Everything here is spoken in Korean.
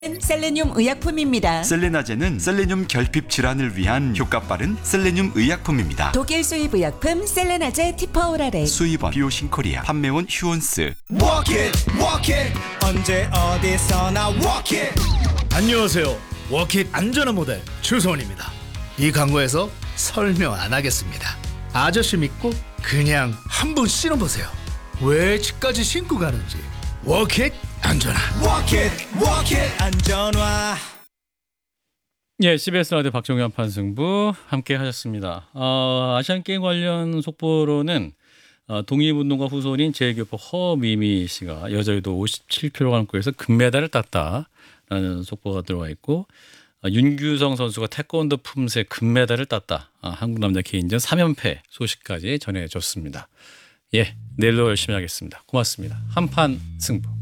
셀레늄 의약품입니다. 셀레나제는 셀레늄 결핍 질환을 위한 효과 빠른 셀레늄 의약품입니다. 독일 수입 의약품 셀레나제 티퍼오랄에 수입원 비오신코리아, 판매원 휴온스. Walk it 언제 어디서나 walk it. 안녕하세요. 워킷 안전한 모델 추소원입니다. 이 광고에서 설명 안 하겠습니다. 아저씨 믿고 그냥 한번 신어보세요. 왜 집까지 신고 가는지. 워킷 안전한. Walk it 안전화. 예, CBS 라디오 박종현 판승부 함께 하셨습니다. 아시안 게임 관련 속보로는 독립운동가 후손인 제1교포 허미미 씨가 여자유도 57kg급에서 금메달을 땄다라는 속보가 들어와 있고, 윤규성 선수가 태권도 품새 금메달을 땄다. 한국 남자 개인전 3연패 소식까지 전해줬습니다. 예, 내일도 열심히 하겠습니다. 고맙습니다. 한판 승부.